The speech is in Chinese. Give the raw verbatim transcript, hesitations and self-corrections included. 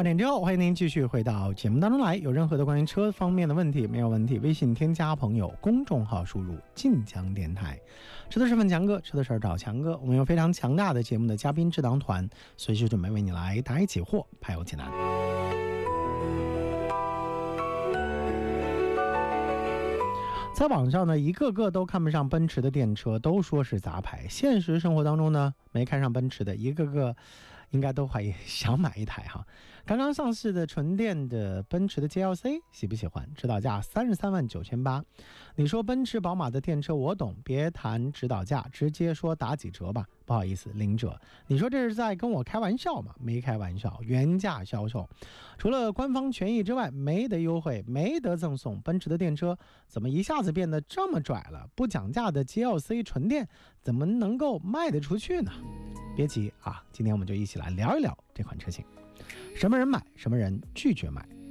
八点之后，欢迎您继续回到节目当中来。有任何的关于车方面的问题，没有问题，微信添加朋友，公众号输入晋江电台。吃的是问强哥，吃的是找强哥。我们有非常强大的节目的嘉宾智囊团，随时准备为你来答疑解惑，排忧解难。在网上呢，一个个都看不上奔驰的电车，都说是杂牌。现实生活当中呢，没看上奔驰的，一个个应该都还想买一台哈。刚刚上市的纯电的奔驰的 G L C 喜不喜欢？指导价三十三万九千八。你说奔驰宝马的电车我懂，别谈指导价，直接说打几折吧。不好意思，零折。你说这是在跟我开玩笑吗？没开玩笑，原价销售，除了官方权益之外，没得优惠，没得赠送。奔驰的电车怎么一下子变得这么拽了？不讲价的 G L C 纯电怎么能够卖得出去呢？别急啊，今天我们就一起来聊一聊这款车型。什么人买，什么人拒绝买。